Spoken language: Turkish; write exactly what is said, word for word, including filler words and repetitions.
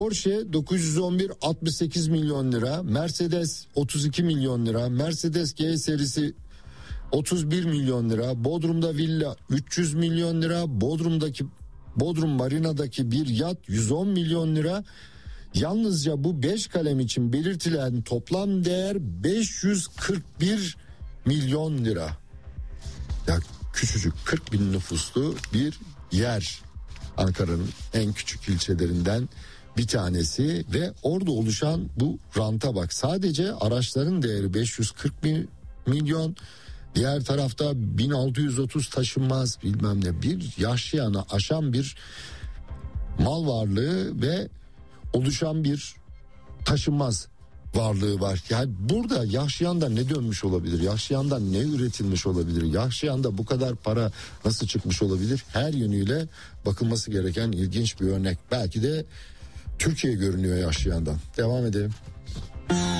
Porsche dokuz yüz on bir altmış sekiz milyon lira, Mercedes otuz iki milyon lira, Mercedes G serisi otuz bir milyon lira, Bodrum'da villa üç yüz milyon lira, Bodrum'daki Bodrum Marina'daki bir yat yüz on milyon lira. Yalnızca bu beş kalem için belirtilen toplam değer beş yüz kırk bir milyon lira. Ya küçücük kırk bin nüfuslu bir yer. Ankara'nın en küçük ilçelerinden bir tanesi ve orada oluşan bu ranta bak. Sadece araçların değeri beş yüz kırk bin milyon. Diğer tarafta bin altı yüz otuz taşınmaz bilmem ne, bir yaşayanı aşan bir mal varlığı ve oluşan bir taşınmaz varlığı var. Yani burada Yahşiyan'da ne dönmüş olabilir? Yahşiyan'da ne üretilmiş olabilir? Yahşiyan'da bu kadar para nasıl çıkmış olabilir? Her yönüyle bakılması gereken ilginç bir örnek. Belki de Türkiye görünüyor Yahşiyan'dan. Devam edelim.